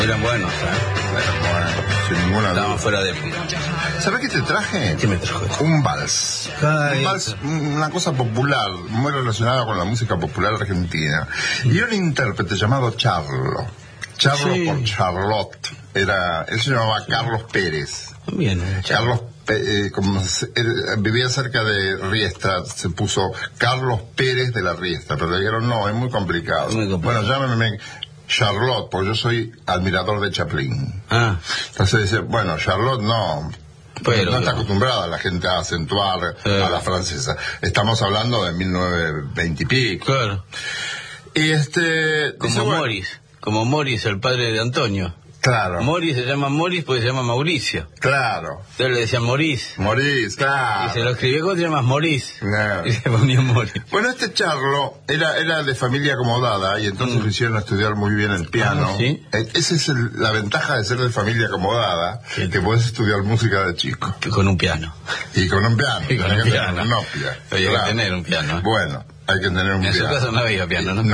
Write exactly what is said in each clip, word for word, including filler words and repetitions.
Eran buenos, ¿eh? Bueno, bueno, sin ninguna duda. Estaban fuera de época. ¿Sabés qué te traje? ¿Qué me trajo? Un vals. Ay, un vals, una cosa popular, muy relacionada con la música popular argentina. Y un intérprete llamado Charlo. Charlo Sí. por Charlotte. Era, él se llamaba Carlos Pérez. Bien, Carlos, eh, como se, él vivía cerca de Riestra, se puso Carlos Pérez de la Riestra, pero le dijeron, no, es muy complicado. Muy complicado. Bueno, llámeme Charlotte, porque yo soy admirador de Chaplin. Ah. Entonces dice, bueno, Charlotte no, Pero, no está no. acostumbrada la gente a acentuar Eh. a la francesa. Estamos hablando de mil novecientos veinte y pico. Claro. Y este... Como dice, bueno, Morris. Como Morris, el padre de Antonio. claro, Morris se llama Morris porque se llama Mauricio. claro. Entonces le decían Morris. Morís, claro. Y se lo escribió, ¿cómo te llamas? Morris. Claro. Y se ponía Morris. Bueno, este Charlo era, era de familia acomodada y entonces Mm. lo hicieron estudiar muy bien el piano. Ah, ¿sí? Eh, Esa es el- la ventaja de ser de familia acomodada, Sí. que puedes estudiar música de chico. Con un piano. Y con un piano. Y con hay un que piano. tener una copia. Había que Claro. tener un piano, ¿eh? Bueno, hay que tener un En su piano. casa no había piano, ¿no? No.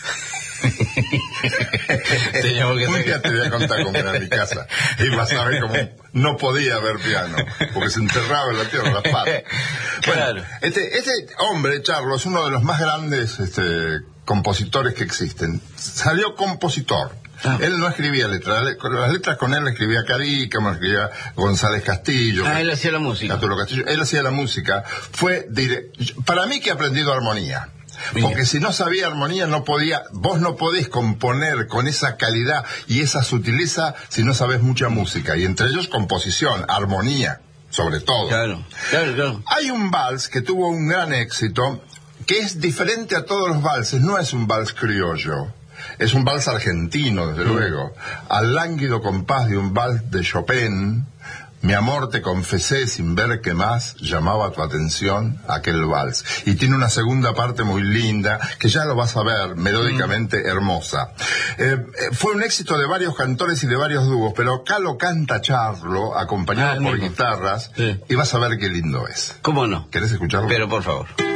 Teníamos que Un hacer- día te voy a contar cómo era mi casa. Y vas a ver cómo no podía haber piano, porque se enterraba en la tierra las patas. Bueno, Claro. este, este hombre, Charlo, es uno de los más grandes este, compositores que existen. Salió compositor. Ah. Él no escribía letras. Las letras con él las escribía Carica, me escribía González Castillo. Ah, él hacía la música. Catulo Castillo. Él hacía la música. Fue dire- para mí que ha aprendido armonía. Bien. Porque si no sabía armonía no podía, vos no podés componer con esa calidad y esa sutileza si no sabés mucha música. Y entre ellos composición, armonía, sobre todo. Claro, claro, claro. Hay un vals que tuvo un gran éxito, que es diferente a todos los valses, no es un vals criollo. Es un vals argentino, desde luego. Al lánguido compás de un vals de Chopin, mi amor te confesé sin ver qué más llamaba tu atención aquel vals. Y tiene una segunda parte muy linda, que ya lo vas a ver, melódicamente Mm. hermosa. Eh, eh, fue un éxito de varios cantores y de varios dúos, pero acá lo canta Charlo, acompañado Ah, por mismo. guitarras, Sí. y vas a ver qué lindo es. ¿Cómo no? ¿Querés escucharlo? Pero por favor.